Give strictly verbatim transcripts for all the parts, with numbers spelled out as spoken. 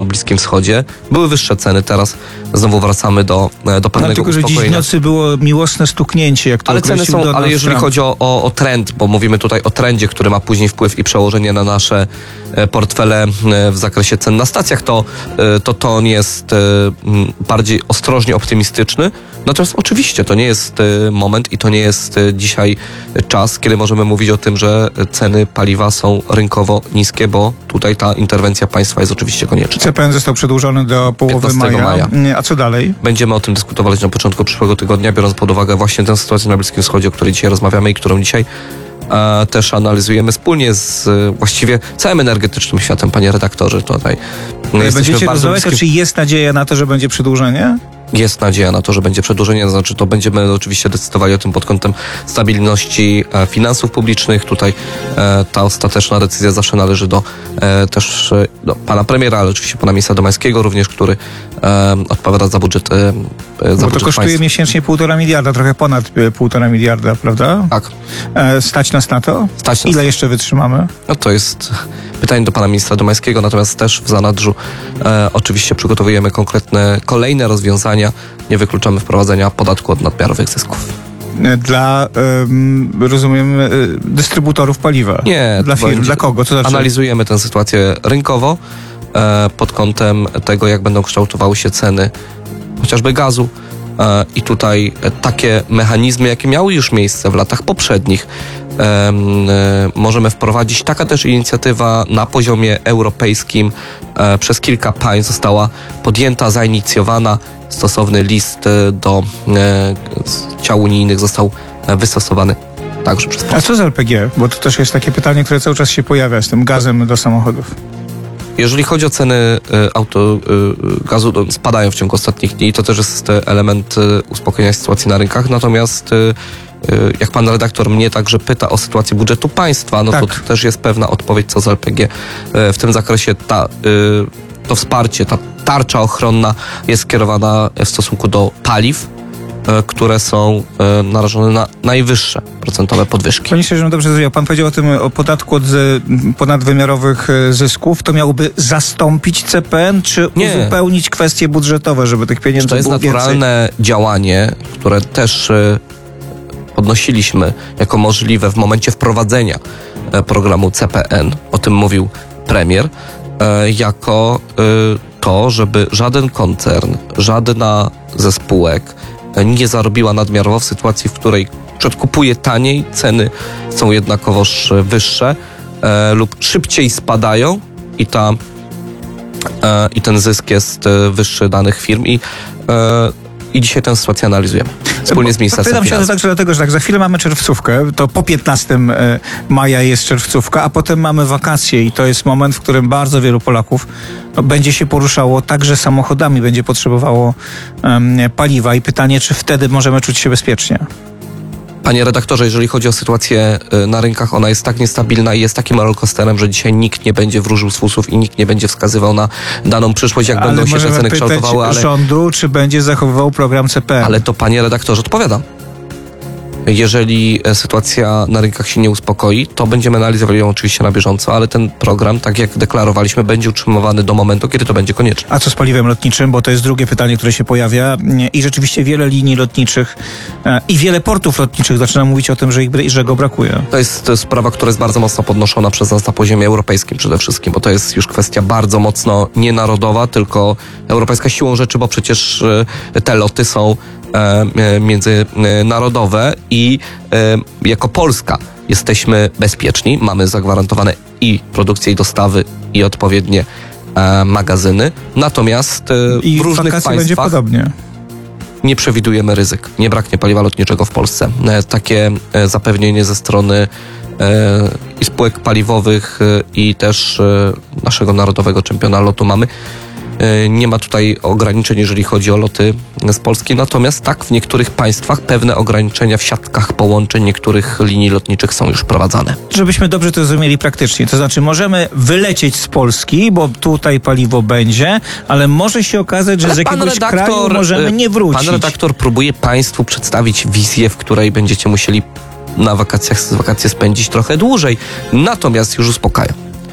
Bliskim Wschodzie. Były wyższe ceny, teraz znowu wracamy do, do pewnego tylko, że uspokojenia. dziś w nocy było miłosne stuknięcie, jak to ale ceny są, ale jeżeli Trump. chodzi o, o, o trend, bo mówimy tutaj o trendzie, który ma później wpływ i przełożenie na nasze portfele w zakresie cen na stacjach, to to, to on jest bardziej ostrożnie optymistyczny. Natomiast oczywiście to nie jest moment i to nie jest dzisiaj czas, kiedy możemy mówić o tym, że ceny paliwa są rynkowo niskie, bo tutaj ta interwencja państwa jest oczywiście konieczna. C P N został przedłużony do połowy maja. maja. A co dalej? Będziemy o tym dyskutować na początku przyszłego tygodnia, biorąc pod uwagę właśnie tę sytuację na Bliskim Wschodzie, o której dzisiaj rozmawiamy i którą dzisiaj e, też analizujemy wspólnie z e, właściwie całym energetycznym światem, panie redaktorze. Tutaj będziecie rozmawiać, bliskim... czy jest nadzieja na to, że będzie przedłużenie? Jest nadzieja na to, że będzie przedłużenie, to znaczy to będziemy oczywiście decydowali o tym pod kątem stabilności e, finansów publicznych. Tutaj e, ta ostateczna decyzja zawsze należy do e, też e, do pana premiera, ale oczywiście pana ministra Domańskiego również, który e, odpowiada za budżet e, za Bo budżet to kosztuje państwa. miesięcznie półtora miliarda, trochę ponad e, półtora miliarda, prawda? Tak. E, stać nas na to? Stać nas. Ile jeszcze wytrzymamy? No to jest pytanie do pana ministra Domańskiego, natomiast też w zanadrzu e, oczywiście przygotowujemy konkretne kolejne rozwiązania. Nie wykluczamy wprowadzenia podatku od nadmiarowych zysków. Dla, um, rozumiem, y, dystrybutorów paliwa? Nie. Dla firm, dla kogo? Co znaczy? Analizujemy tę sytuację rynkowo e, pod kątem tego, jak będą kształtowały się ceny chociażby gazu. E, I tutaj takie mechanizmy, jakie miały już miejsce w latach poprzednich, e, e, możemy wprowadzić. Taka też inicjatywa na poziomie europejskim e, przez kilka państw została podjęta, zainicjowana. Stosowny list do e, ciał unijnych został wystosowany także przez Polskę. A co z L P G? Bo to też jest takie pytanie, które cały czas się pojawia z tym gazem do samochodów. tak. to też jest pewna odpowiedź co z L P G. E, w tym zakresie ta e, to wsparcie, ta tarcza ochronna jest skierowana w stosunku do paliw, e, które są e, narażone na najwyższe procentowe podwyżki. Panie Szczerze, dobrze zrozumiał. Pan powiedział o tym, o podatku od z, ponadwymiarowych zysków. To miałoby zastąpić C P N, czy Nie. uzupełnić kwestie budżetowe, żeby tych pieniędzy To jest było naturalne więcej? działanie, które też e, podnosiliśmy jako możliwe w momencie wprowadzenia e, programu C P N. O tym mówił premier. Jako to, żeby żaden koncern, żadna ze spółek nie zarobiła nadmiarowo w sytuacji, w której przedkupuje taniej, ceny są jednakowoż wyższe lub szybciej spadają i, ta, i ten zysk jest wyższy danych firm i I dzisiaj tę sytuację analizujemy wspólnie z Ministerstwem Pytam się Finansów. także dlatego, że tak, za chwilę mamy czerwcówkę, to po piętnastego maja jest czerwcówka, a potem mamy wakacje i to jest moment, w którym bardzo wielu Polaków no, będzie się poruszało także samochodami, będzie potrzebowało um, paliwa i pytanie, czy wtedy możemy czuć się bezpiecznie. Panie redaktorze, jeżeli chodzi o sytuację na rynkach, ona jest tak niestabilna i jest takim rollercoasterem, że dzisiaj nikt nie będzie wróżył z fusów i nikt nie będzie wskazywał na daną przyszłość, jak ale będą się te ceny pytać kształtowały. Ale rządu, czy będzie zachowywał program C P N. Ale to, panie redaktorze, odpowiadam. Jeżeli sytuacja na rynkach się nie uspokoi, to będziemy analizowali ją oczywiście na bieżąco, ale ten program, tak jak deklarowaliśmy, będzie utrzymywany do momentu, kiedy to będzie konieczne. A co z paliwem lotniczym? Bo to jest drugie pytanie, które się pojawia. I rzeczywiście wiele linii lotniczych e, i wiele portów lotniczych zaczyna mówić o tym, że, ich, że go brakuje. To jest, to jest sprawa, która jest bardzo mocno podnoszona przez nas na poziomie europejskim przede wszystkim, bo to jest już kwestia bardzo mocno nie narodowa, tylko europejska siłą rzeczy, bo przecież e, te loty są e, międzynarodowe i e, jako Polska jesteśmy bezpieczni, mamy zagwarantowane i produkcję, i dostawy, i odpowiednie e, magazyny. Natomiast e, I w różnych państwach będzie podobnie. Nie przewidujemy ryzyk. Nie braknie paliwa lotniczego w Polsce. E, takie e, zapewnienie ze strony e, i spółek paliwowych e, i też e, naszego narodowego czempiona lotu mamy. Nie ma tutaj ograniczeń, jeżeli chodzi o loty z Polski, natomiast tak, w niektórych państwach pewne ograniczenia w siatkach połączeń niektórych linii lotniczych są już wprowadzane. Żebyśmy dobrze to zrozumieli praktycznie, to znaczy możemy wylecieć z Polski, bo tutaj paliwo będzie, ale może się okazać, że ale z jakiegoś redaktor, kraju możemy nie wrócić. Pan redaktor próbuje państwu przedstawić wizję, w której będziecie musieli na wakacjach, wakacje spędzić trochę dłużej, natomiast już uspokajam.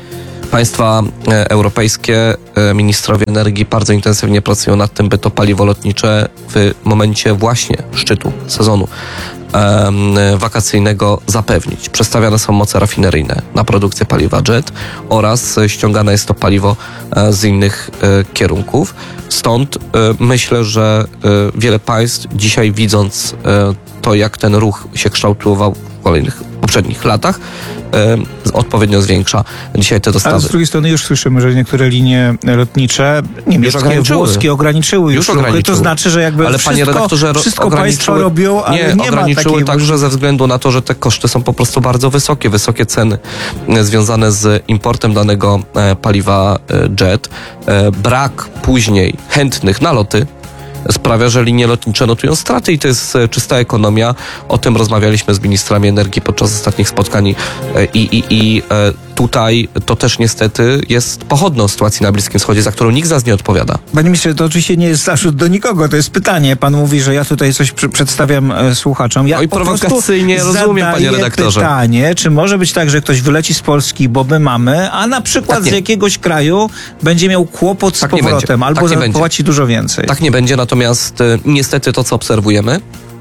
Państwa e, europejskie, e, ministrowie energii bardzo intensywnie pracują nad tym, by to paliwo lotnicze w momencie właśnie szczytu sezonu e, wakacyjnego zapewnić. Przestawiane są moce rafineryjne na produkcję paliwa jet oraz e, ściągane jest to paliwo e, z innych e, kierunków. Stąd e, myślę, że e, wiele państw dzisiaj, widząc e, to, jak ten ruch się kształtował w kolejnych poprzednich latach, e, odpowiednio zwiększa dzisiaj te dostawy. Ale z drugiej strony już słyszymy, że niektóre linie lotnicze niemieckie, ograniczyły. włoskie ograniczyły już, Już ruchy. ograniczyły. To znaczy, że jakby ale wszystko, panie redaktorze, ro- wszystko państwa robią, ale nie, nie ma ograniczyły takiej także ze względu na to, że te koszty są po prostu bardzo wysokie. Wysokie ceny e, związane z importem danego e, paliwa e, jet. E, brak później chętnych na loty sprawia, że linie lotnicze notują straty i to jest e, czysta ekonomia. O tym rozmawialiśmy z ministrami energii podczas ostatnich spotkań e, i, i, i e, tutaj to też niestety jest pochodną sytuacji na Bliskim Wschodzie, za którą nikt z nas nie odpowiada. Panie ministrze, to oczywiście nie jest zarzut do nikogo, to jest pytanie. Pan mówi, że ja tutaj coś pr- przedstawiam e, słuchaczom. Ja No i po prostu prowokacyjnie rozumiem, panie zadaję redaktorze. pytanie, czy może być tak, że ktoś wyleci z Polski, bo my mamy, a na przykład Tak nie. z jakiegoś kraju będzie miał kłopot z Tak nie powrotem, będzie. albo Tak nie zapłaci dużo więcej. Tak nie będzie, natomiast e, niestety to, co obserwujemy,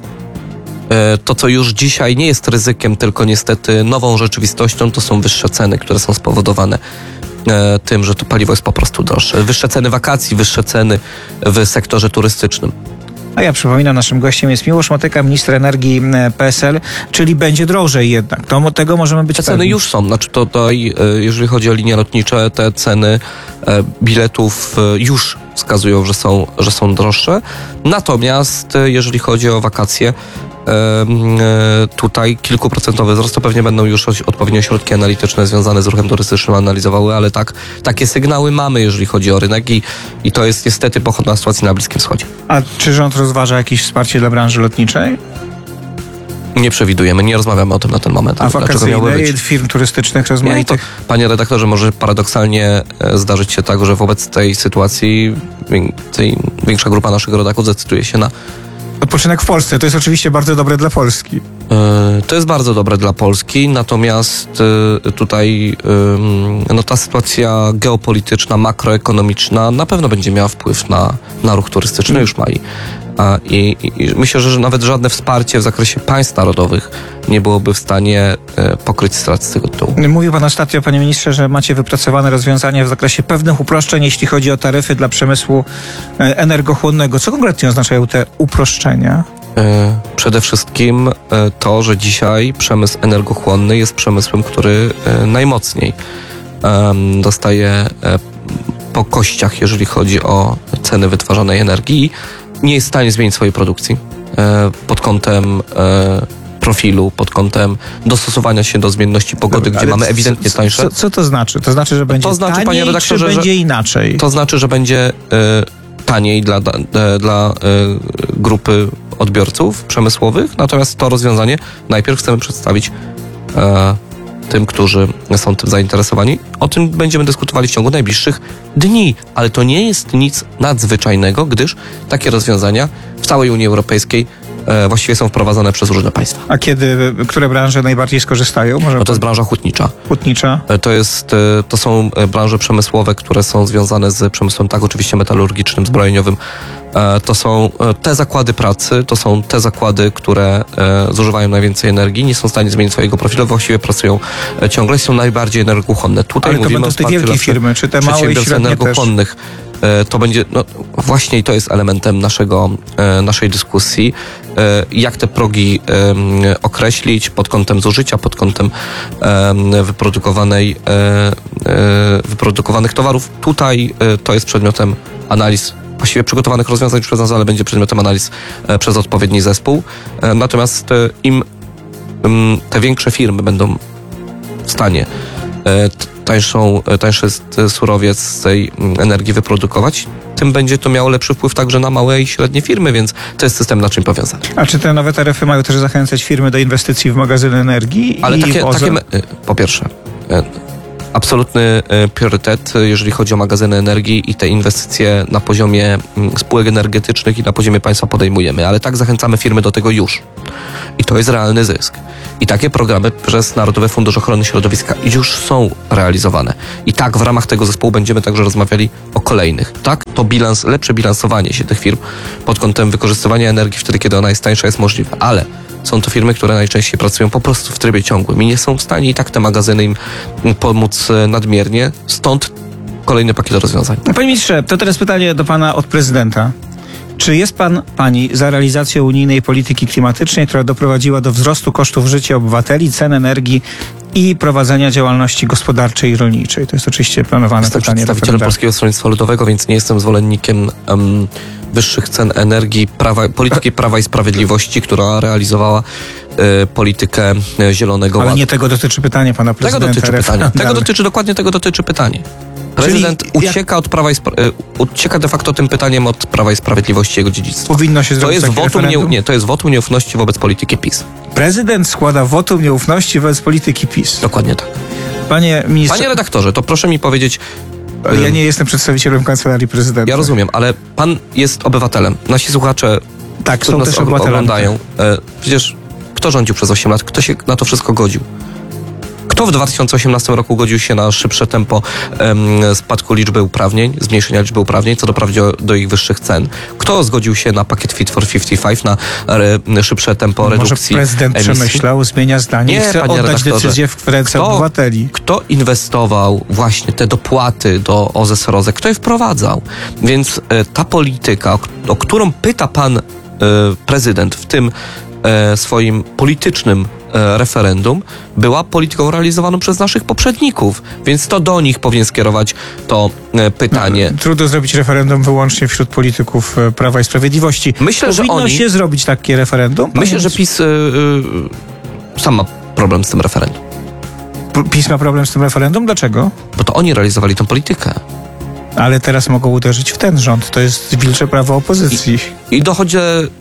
e, to, co już dzisiaj nie jest ryzykiem, tylko niestety nową rzeczywistością, to są wyższe ceny, które są spowodowane e, tym, że to paliwo jest po prostu droższe. Wyższe ceny wakacji, wyższe ceny w sektorze turystycznym. A ja przypominam, naszym gościem jest Miłosz Motyka, minister energii e, P S L, czyli będzie drożej jednak. To, tego możemy być Te ceny pewni. już są. Znaczy to tutaj, e, jeżeli chodzi o linie lotnicze, te ceny e, biletów e, już wskazują, że są, że są droższe. Natomiast e, jeżeli chodzi o wakacje, e, e, tutaj kilkuprocentowy wzrost, to pewnie będą już oś- odpowiednio środki analityczne związane z ruchem turystycznym analizowały, ale tak, takie sygnały mamy, jeżeli chodzi o rynek i, i to jest niestety pochodna sytuacji na Bliskim Wschodzie. A czy rząd rozważa jakieś wsparcie dla branży lotniczej? Nie przewidujemy, nie rozmawiamy o tym na ten moment. A Dlaczego miałoby być? wakacyjnej, firm turystycznych Nie, to, rozmaitych? panie redaktorze, może paradoksalnie e, zdarzyć się tak, że wobec tej sytuacji więcej, większa grupa naszych rodaków zdecyduje się na... Odpoczynek w Polsce, to jest oczywiście bardzo dobre dla Polski. E, to jest bardzo dobre dla Polski, natomiast e, tutaj e, no, ta sytuacja geopolityczna, makroekonomiczna na pewno będzie miała wpływ na, na ruch turystyczny, już ma i, a, i, i myślę, że nawet żadne wsparcie w zakresie państw narodowych nie byłoby w stanie e, pokryć strat z tego tytułu. Mówił pan ostatnio, panie ministrze, że macie wypracowane rozwiązania w zakresie pewnych uproszczeń, jeśli chodzi o taryfy dla przemysłu e, energochłonnego. Co konkretnie oznaczają te uproszczenia? E, Przede wszystkim e, to, że dzisiaj przemysł energochłonny jest przemysłem, który e, najmocniej em, dostaje e, po kościach, jeżeli chodzi o ceny wytwarzanej energii. Nie jest w stanie zmienić swojej produkcji e, pod kątem e, profilu, pod kątem dostosowania się do zmienności pogody, gdzie Ale mamy ewidentnie co, tańsze. Co, co to znaczy? To znaczy, że będzie znaczy, taniej, panie redaktorze, czy że- będzie inaczej? To znaczy, że będzie e, taniej dla, da- e, dla e, grupy odbiorców przemysłowych, natomiast to rozwiązanie najpierw chcemy przedstawić e, tym, którzy są tym zainteresowani. O tym będziemy dyskutowali w ciągu najbliższych dni, ale to nie jest nic nadzwyczajnego, gdyż takie rozwiązania w całej Unii Europejskiej e, właściwie są wprowadzane przez różne państwa. A kiedy, które branże najbardziej skorzystają? Może No to jest branża hutnicza. hutnicza? E, To, jest, e, to są e, branże przemysłowe, które są związane z przemysłem, tak oczywiście metalurgicznym, zbrojeniowym. E, To są e, te zakłady pracy, to są te zakłady, które e, zużywają najwięcej energii, nie są w stanie zmienić swojego profilu, właściwie pracują e, ciągle, są najbardziej energochłonne. Tutaj Ale to mówimy będą o te wsparciu wielkie dla firmy, czy te małe i przedsiębiorstw średnie też? energochłonnych. E, To będzie, no właśnie i to jest elementem naszego, e, naszej dyskusji, e, jak te progi e, określić pod kątem zużycia, pod kątem e, wyprodukowanej, e, e, wyprodukowanych towarów. Tutaj e, to jest przedmiotem analiz, właściwie przygotowanych rozwiązań już przez nas, ale będzie przedmiotem analiz e, przez odpowiedni zespół. E, Natomiast e, im m, te większe firmy będą w stanie e, t- tańszą, e, tańszy s- surowiec z tej mm, energii wyprodukować, tym będzie to miało lepszy wpływ także na małe i średnie firmy, więc to jest system naczyń powiązany. A czy te nowe taryfy mają też zachęcać firmy do inwestycji w magazyny energii? Ale i takie, w O Z E? takie me- e, po pierwsze, e, absolutny e, priorytet, e, jeżeli chodzi o magazyny energii i te inwestycje na poziomie m, spółek energetycznych i na poziomie państwa podejmujemy, ale tak zachęcamy firmy do tego już. I to jest realny zysk. I takie programy przez Narodowy Fundusz Ochrony Środowiska już są realizowane. I tak w ramach tego zespołu będziemy także rozmawiali o kolejnych. Tak, to bilans, lepsze bilansowanie się tych firm pod kątem wykorzystywania energii wtedy, kiedy ona jest tańsza, jest możliwe. Ale są to firmy, które najczęściej pracują po prostu w trybie ciągłym i nie są w stanie i tak te magazyny im pomóc nadmiernie. Stąd kolejny pakiet rozwiązań. Panie ministrze, to teraz pytanie do pana od prezydenta. Czy jest pan, pani za realizacją unijnej polityki klimatycznej, która doprowadziła do wzrostu kosztów życia obywateli, cen energii i prowadzenia działalności gospodarczej i rolniczej? To jest oczywiście planowane Jestem pytanie. przedstawicielem Polskiego Stronnictwa Ludowego, więc nie jestem zwolennikiem um, wyższych cen energii, prawa, polityki Prawa i Sprawiedliwości, która realizowała y, politykę y, Zielonego Ale Ładu. nie tego dotyczy pytanie pana prezydenta. Tego dotyczy pytanie. Tego dotyczy, dokładnie tego dotyczy pytanie. Prezydent Czyli ucieka od Prawa i Spra- y, ucieka de facto tym pytaniem od Prawa i Sprawiedliwości jego dziedzictwa. Powinno się To zrobić jest takie wotum nie, referendum? nie, to jest wotum nieufności wobec polityki PiS. Prezydent składa wotum nieufności wobec polityki PiS. Dokładnie tak. Panie ministrze, Panie redaktorze, to proszę mi powiedzieć, ja nie jestem przedstawicielem Kancelarii Prezydenta. ja rozumiem, ale pan jest obywatelem. Nasi słuchacze, Tak, którzy są nas też og- obywatelami. oglądają, e, przecież kto rządził przez osiem lat? Kto się na to wszystko godził? Kto w dwa tysiące osiemnastym roku godził się na szybsze tempo em, spadku liczby uprawnień, zmniejszenia liczby uprawnień, co doprowadzi do, do ich wyższych cen? Kto zgodził się na pakiet Fit for pięćdziesiąt pięć, na re, szybsze tempo Może redukcji prezydent emisji? przemyślał, zmienia zdanie Nie, i chce panie oddać redaktorze. decyzję w ręce Kto- obywateli. Kto inwestował właśnie te dopłaty do O Z E S R O Z E? Kto je wprowadzał? Więc e, ta polityka, o, o którą pyta pan e, prezydent w tym e, swoim politycznym e, referendum, była polityką realizowaną przez naszych poprzedników. Więc to do nich powinien skierować to e, pytanie. Trudno zrobić referendum wyłącznie wśród polityków e, Prawa i Sprawiedliwości. Myślę, że Powinno oni- się zrobić takie referendum? Panie Myślę, że PiS e, e, sam ma problem z tym referendum. P- PiS ma problem z tym referendum? Dlaczego? Bo to oni realizowali tę politykę. Ale teraz mogą uderzyć w ten rząd. To jest wilcze prawo opozycji. I dochodzi e,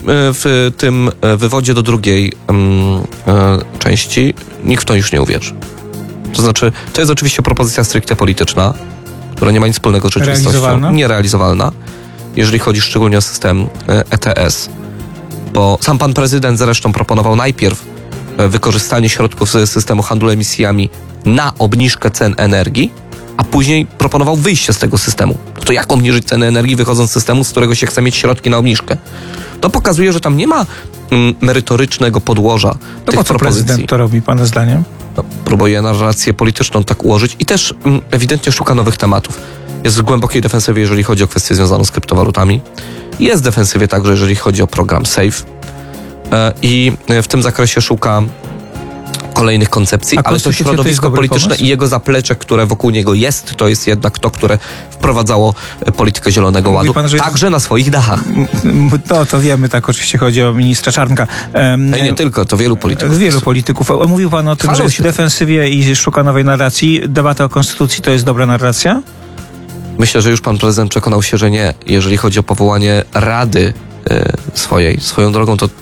w tym e, wywodzie do drugiej mm, e, części. Nikt w to już nie uwierzy. To znaczy, to jest oczywiście propozycja stricte polityczna, która nie ma nic wspólnego z rzeczywistością. Realizowalna? Nierealizowalna, jeżeli chodzi szczególnie o system e, E T S. Bo sam pan prezydent zresztą proponował najpierw e, wykorzystanie środków z systemu handlu emisjami na obniżkę cen energii, a później proponował wyjście z tego systemu. No to jak obniżyć cenę energii, wychodząc z systemu, z którego się chce mieć środki na obniżkę? To pokazuje, że tam nie ma mm, merytorycznego podłoża To tych po co propozycji. prezydent to robi, pana zdaniem? No, próbuje narrację polityczną tak ułożyć i też mm, ewidentnie szuka nowych tematów. Jest w głębokiej defensywie, jeżeli chodzi o kwestię związaną z kryptowalutami. Jest w defensywie także, jeżeli chodzi o program SAFE. E, I w tym zakresie szuka kolejnych koncepcji, A ale to konstytucja to jest środowisko dobry polityczne pomysł? i jego zaplecze, które wokół niego jest, to jest jednak to, które wprowadzało e, politykę Zielonego Mówi Ładu, pan, że jest- także na swoich dachach. M- To, to wiemy, tak oczywiście chodzi o ministra Czarnka. Em, No i nie tylko, to wielu polityków. Wielu polityków. O, Mówił pan o tym, Chwalą że jest w się. defensywie i szuka nowej narracji. Debata o konstytucji to jest dobra narracja? Myślę, że już pan prezydent przekonał się, że nie. Jeżeli chodzi o powołanie rady e, swojej, swoją drogą, to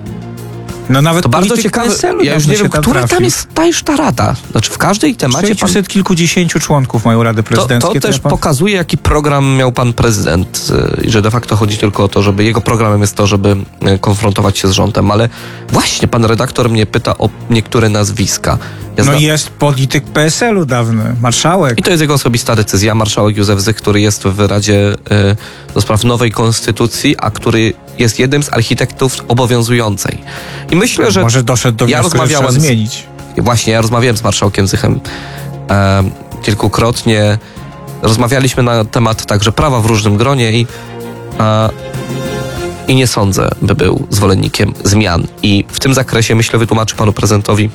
No nawet To bardzo polityk ciekawe. P S L-u Ja już dawno nie wiem, się tam która tam trafił. jest ta już ta rada. Znaczy w każdej temacie pan, sześćset kilkudziesięciu członków mają Rady to, Prezydenckie. to też ja pan- pokazuje, jaki program miał pan prezydent y, i że de facto chodzi tylko o to, żeby jego programem jest to, żeby y, konfrontować się z rządem. Ale właśnie pan redaktor mnie pyta o niektóre nazwiska. Ja No znam- jest polityk P S L-u dawny, marszałek. I to jest jego osobista decyzja. Marszałek Józef Zych, który jest w Radzie y, do spraw nowej konstytucji, a który jest jednym z architektów obowiązującej. I myślę, że Może doszedł do ja wniosku, że rozmawiałem trzeba z- zmienić. Właśnie, ja rozmawiałem z marszałkiem Zychem e, kilkukrotnie. Rozmawialiśmy na temat także prawa w różnym gronie i, e, i nie sądzę, by był zwolennikiem zmian. I w tym zakresie, myślę, wytłumaczy panu prezydentowi,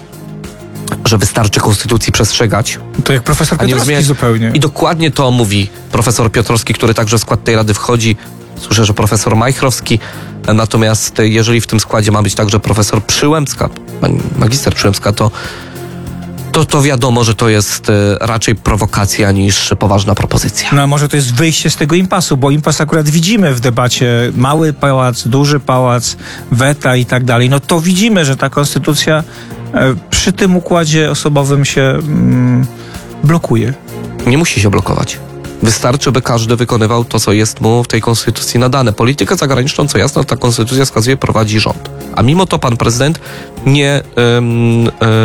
że wystarczy konstytucji przestrzegać. To jak profesor A nie Piotrowski zmieniać- zupełnie. I dokładnie to mówi profesor Piotrowski, który także w skład tej rady wchodzi. Słyszę, że profesor Majchrowski. Natomiast jeżeli w tym składzie ma być także profesor Przyłębska, pani magister Przyłębska, to, to, to wiadomo, że to jest e, raczej prowokacja niż poważna propozycja. No a może to jest wyjście z tego impasu, bo impas akurat widzimy w debacie. Mały pałac, duży pałac, weta i tak dalej. No to widzimy, że ta konstytucja e, przy tym układzie osobowym się mm, blokuje. Nie musi się blokować. Wystarczy, by każdy wykonywał to, co jest mu w tej konstytucji nadane. Politykę zagraniczną, co jasno ta konstytucja wskazuje, prowadzi rząd. A mimo to pan prezydent nie, ym,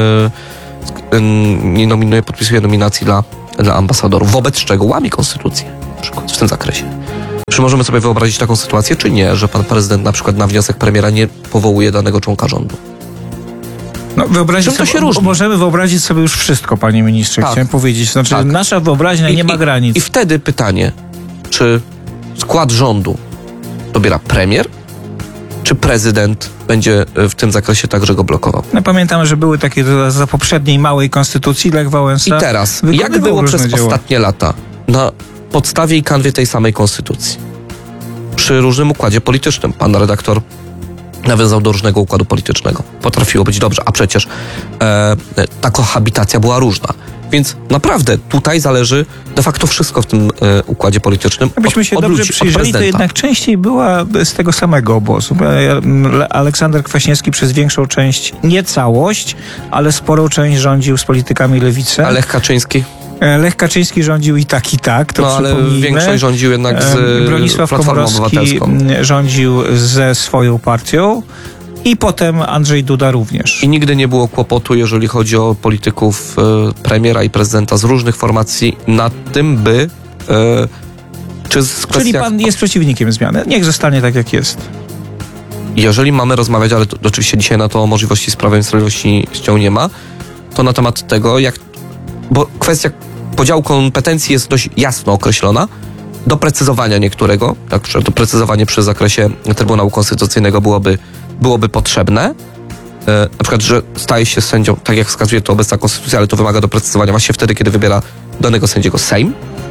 yy, nie nominuje, podpisuje nominacji dla, dla ambasadorów, wobec czego łamie konstytucję, na przykład w tym zakresie. Czy możemy sobie wyobrazić taką sytuację, czy nie, że pan prezydent na przykład na wniosek premiera nie powołuje danego członka rządu? No, wyobrazić Czym to sobie, się różni? Możemy wyobrazić sobie już wszystko, panie ministrze, Tak. chciałem powiedzieć. Znaczy, Tak. nasza wyobraźnia I, nie ma i, granic. I wtedy pytanie, czy skład rządu dobiera premier, czy prezydent będzie w tym zakresie także go blokował? No, pamiętamy, że były takie za, za poprzedniej małej konstytucji Lech Wałęsa. I teraz, wykonywał jak było różne przez dzieła. ostatnie lata na podstawie i kanwie tej samej konstytucji? Przy różnym układzie politycznym. Pan redaktor nawiązał do różnego układu politycznego. Potrafiło być dobrze, a przecież e, ta kohabitacja była różna. Więc naprawdę tutaj zależy de facto wszystko w tym e, układzie politycznym. Jakbyśmy się od, od dobrze ludzi, od przyjrzeli, to prezydenta. jednak częściej była z tego samego obozu. Aleksander Kwaśniewski przez większą część, nie całość, ale sporą część rządził z politykami lewicy. A Lech Kaczyński? Lech Kaczyński rządził i tak, i tak, to No ale przypomnijmy. większość rządził jednak z Bronisław Platformą Komorowski Obywatelską. rządził ze swoją partią i potem Andrzej Duda również. I nigdy nie było kłopotu, jeżeli chodzi o polityków e, premiera i prezydenta z różnych formacji nad tym, by e, czy z Czyli kwestiach, pan jest przeciwnikiem zmiany. Niech zostanie tak, jak jest. jeżeli mamy rozmawiać, ale to, oczywiście dzisiaj na to możliwości z Prawem i Sprawiedliwością nie ma, to na temat tego, jak, bo kwestia podziału kompetencji jest dość jasno określona, doprecyzowania niektórego, tak, doprecyzowanie przy zakresie Trybunału Konstytucyjnego byłoby, byłoby potrzebne. E, na przykład, że staje się sędzią, tak jak wskazuje to obecna konstytucja, ale to wymaga doprecyzowania właśnie wtedy, kiedy wybiera danego sędziego Sejm.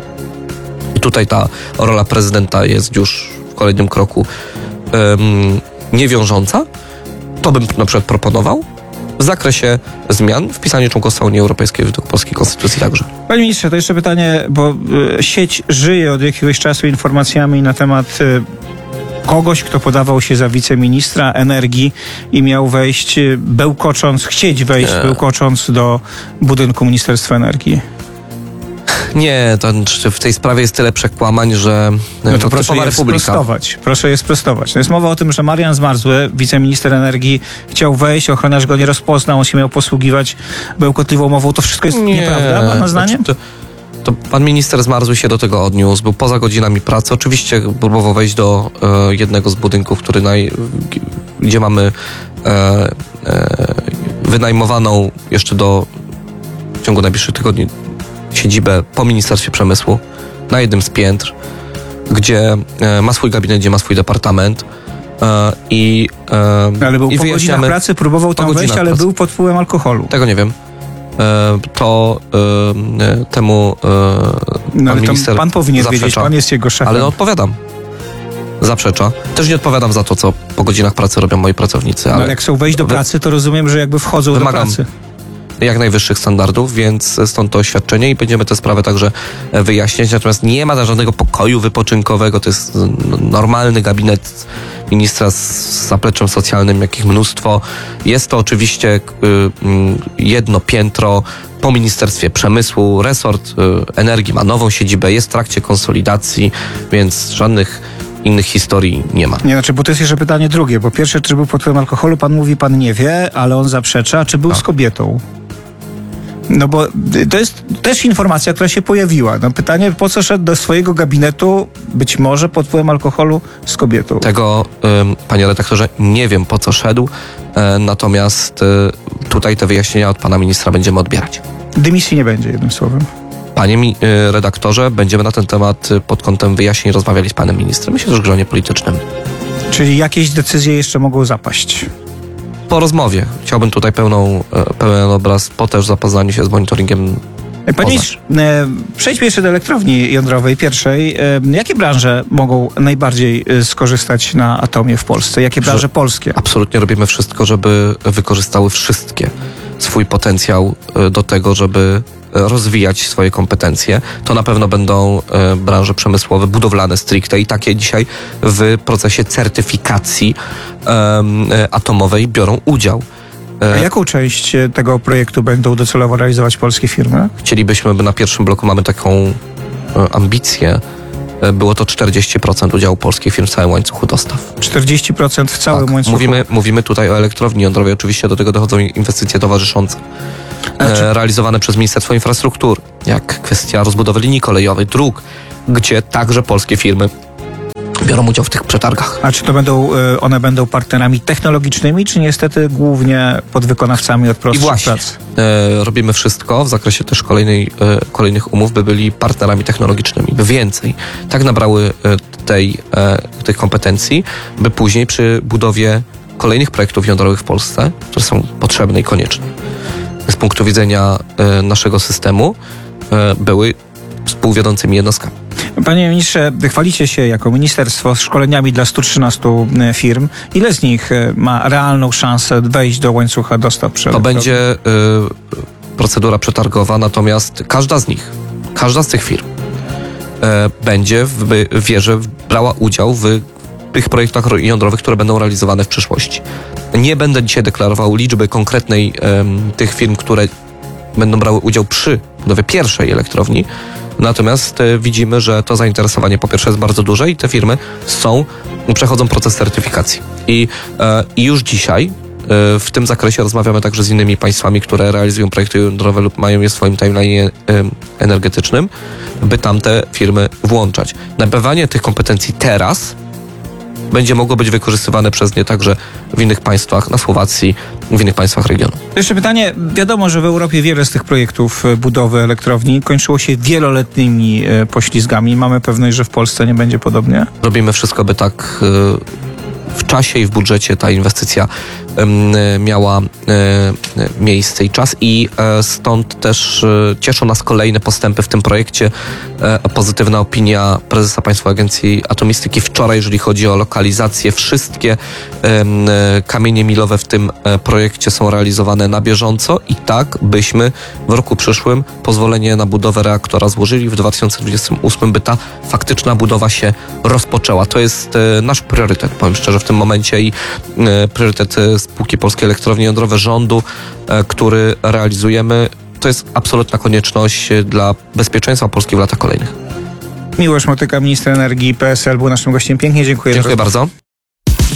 I tutaj ta rola prezydenta jest już w kolejnym kroku um, niewiążąca. To bym na przykład proponował w zakresie zmian w pisaniu członkostwa Unii Europejskiej do polskiej konstytucji także. Panie ministrze, to jeszcze pytanie, bo y, sieć żyje od jakiegoś czasu informacjami na temat y, kogoś, kto podawał się za wiceministra energii i miał wejść y, bełkocząc, chcieć wejść Nie. bełkocząc do budynku Ministerstwa Energii. Nie, to znaczy w tej sprawie jest tyle przekłamań, że No to proszę typowa je republika. sprostować. Proszę je sprostować. To jest mowa o tym, że Marian Zmarzły, wiceminister energii, chciał wejść, ochroniarz go nie rozpoznał, on się miał posługiwać bełkotliwą mową. To wszystko jest Nie, nieprawda, pana zdaniem? znaczy, to, to pan minister Zmarzły się do tego odniósł, był poza godzinami pracy. Oczywiście próbował wejść do e, jednego z budynków, który naj, gdzie mamy e, e, wynajmowaną jeszcze do w ciągu najbliższych tygodni siedzibę po Ministerstwie Przemysłu na jednym z piętr, gdzie e, ma swój gabinet, gdzie ma swój departament e, i e, Ale był i po godzinach wyjaśniamy- pracy, próbował tam po wejść, godzinach ale pracy. był pod wpływem alkoholu. Tego nie wiem. E, to e, temu e, No, pan ale to minister pan powinien zaprzecza. wiedzieć, pan jest jego szefem. Ale no odpowiadam. Zaprzecza. Też nie odpowiadam za to, co po godzinach pracy robią moi pracownicy, No, ale ale jak chcą wejść do Wy- pracy, to rozumiem, że jakby wchodzą Wymagam. do pracy. jak najwyższych standardów, więc stąd to oświadczenie i będziemy tę sprawę także e, wyjaśniać. Natomiast nie ma żadnego pokoju wypoczynkowego, to jest n- normalny gabinet ministra z zapleczem socjalnym, jakich mnóstwo. Jest to oczywiście y, y, jedno piętro po Ministerstwie Przemysłu. Resort y, Energii ma nową siedzibę, jest w trakcie konsolidacji, więc żadnych innych historii nie ma. Nie, znaczy, bo to jest jeszcze pytanie drugie, bo pierwsze, czy był pod wpływem alkoholu, pan mówi, pan nie wie, ale on zaprzecza, czy był Tak. z kobietą? No bo y, to jest też informacja, która się pojawiła. No pytanie, po co szedł do swojego gabinetu, być może pod wpływem alkoholu, z kobietą? Tego, ym, panie redaktorze, nie wiem po co szedł, e, natomiast e, tutaj te wyjaśnienia od pana ministra będziemy odbierać. Dymisji nie będzie, jednym słowem. Panie mi, e, redaktorze, będziemy na ten temat e, pod kątem wyjaśnień rozmawiali z panem ministrem. Myślę, że w gronie politycznym. Czyli jakieś decyzje jeszcze mogą zapaść. Po rozmowie chciałbym tutaj pełną, e, pełen obraz, po też zapoznaniu się z monitoringiem. Panie Poznań. ministrze, e, przejdźmy jeszcze do elektrowni jądrowej pierwszej. E, jakie branże mogą najbardziej e, skorzystać na atomie w Polsce? Jakie Że- branże polskie? Absolutnie robimy wszystko, żeby wykorzystały wszystkie swój potencjał e, do tego, żeby e, rozwijać swoje kompetencje. To na pewno będą e, branże przemysłowe, budowlane stricte i takie dzisiaj w procesie certyfikacji em, e, atomowej biorą udział. A jaką część tego projektu będą docelowo realizować polskie firmy? Chcielibyśmy, by na pierwszym bloku mamy taką e, ambicję, e, było to czterdzieści procent udziału polskich firm w całym łańcuchu dostaw. czterdzieści procent w całym Tak, łańcuchu? mówimy, mówimy tutaj o elektrowni jądrowej, oczywiście do tego dochodzą inwestycje towarzyszące, Znaczy- e, realizowane przez Ministerstwo Infrastruktury, jak kwestia rozbudowy linii kolejowej, dróg, gdzie także polskie firmy biorą udział w tych przetargach. A czy to będą, e, one będą partnerami technologicznymi, czy niestety głównie podwykonawcami od I prostszych właśnie prac? e, robimy wszystko w zakresie też kolejnej, e, kolejnych umów, by byli partnerami technologicznymi, by więcej tak nabrały e, tej, e, tych kompetencji, by później przy budowie kolejnych projektów jądrowych w Polsce, które są potrzebne i konieczne z punktu widzenia e, naszego systemu, e, były współwiodącymi jednostkami. Panie ministrze, chwalicie się jako ministerstwo szkoleniami dla stu trzynastu firm. Ile z nich e, ma realną szansę wejść do łańcucha dostaw przy To elektrowni? będzie y, procedura przetargowa, natomiast każda z nich, każda z tych firm y, będzie w by- wierzę brała udział w tych projektach ro- jądrowych, które będą realizowane w przyszłości. Nie będę dzisiaj deklarował liczby konkretnej em, tych firm, które będą brały udział przy budowie pierwszej elektrowni, natomiast e, widzimy, że to zainteresowanie po pierwsze jest bardzo duże i te firmy są, przechodzą proces certyfikacji. I, e, i już dzisiaj e, w tym zakresie rozmawiamy także z innymi państwami, które realizują projekty jądrowe lub mają je w swoim timeline energetycznym, by tamte firmy włączać. Nabywanie tych kompetencji teraz będzie mogło być wykorzystywane przez nie także w innych państwach, na Słowacji, w innych państwach regionu. Jeszcze pytanie. Wiadomo, że w Europie wiele z tych projektów e, budowy elektrowni kończyło się wieloletnimi e, poślizgami. Mamy pewność, że w Polsce nie będzie podobnie? Robimy wszystko, by tak y, w czasie i w budżecie ta inwestycja y, miała y, miejsce i czas i y, stąd też y, cieszą nas kolejne postępy w tym projekcie. Y, pozytywna opinia prezesa Państwowej Agencji Atomistyki wczoraj, jeżeli chodzi o lokalizację. Wszystkie y, y, kamienie milowe w tym y, projekcie są realizowane na bieżąco i tak byśmy w roku przyszłym pozwolenie na budowę reaktora złożyli w dwa tysiące dwudziestym ósmym, by ta faktyczna budowa się rozpoczęła. To jest y, nasz priorytet, powiem szczerze, w tym momencie i y, priorytet y, spółki Polskie Elektrownie Jądrowe, rządu, y, który realizujemy. To jest absolutna konieczność y, dla bezpieczeństwa Polski w latach kolejnych. Miłosz Motyka, minister energii P S L, był naszym gościem. Pięknie dziękuję. Dziękuję bardzo.